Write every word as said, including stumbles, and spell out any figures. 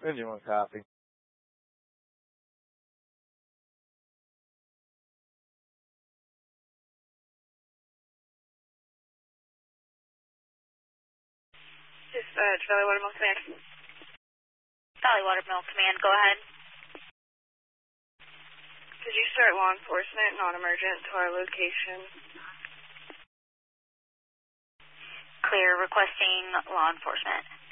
And you want copy. This is uh, Valley Watermill Command. Valley Watermill Command, go ahead. Could you start law enforcement, non-emergent, to our location? Clear, requesting law enforcement.